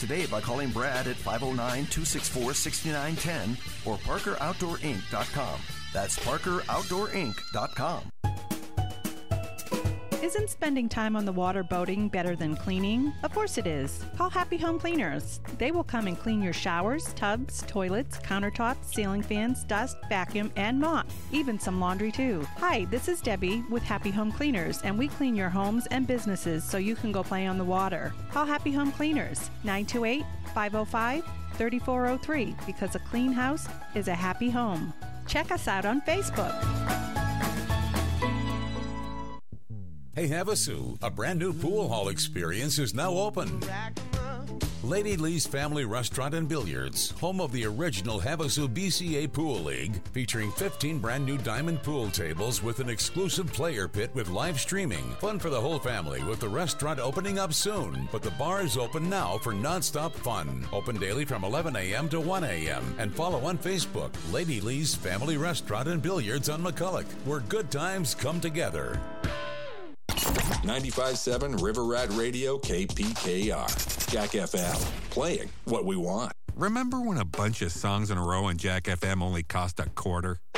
today by calling Brad at 509-264-6910 or ParkerOutdoorInc.com. That's ParkerOutdoorInc.com. Isn't spending time on the water boating better than cleaning? Of course it is. Call Happy Home Cleaners. They will come and clean your showers, tubs, toilets, countertops, ceiling fans, dust, vacuum, and mop. Even some laundry too. Hi, this is Debbie with Happy Home Cleaners, and we clean your homes and businesses so you can go play on the water. Call Happy Home Cleaners, 928-505-3403, because a clean house is a happy home. Check us out on Facebook. Hey Havasu, a brand new pool hall experience is now open. Lady Lee's Family Restaurant and Billiards, home of the original Havasu BCA Pool League, featuring 15 brand new diamond pool tables with an exclusive player pit with live streaming. Fun for the whole family with the restaurant opening up soon, but the bar is open now for nonstop fun. Open daily from 11 a.m. to 1 a.m. and follow on Facebook, Lady Lee's Family Restaurant and Billiards on McCulloch, where good times come together. 95.7 River Rat Radio KPKR. Jack FM, playing what we want. Remember when a bunch of songs in a row on Jack FM only cost $0.25?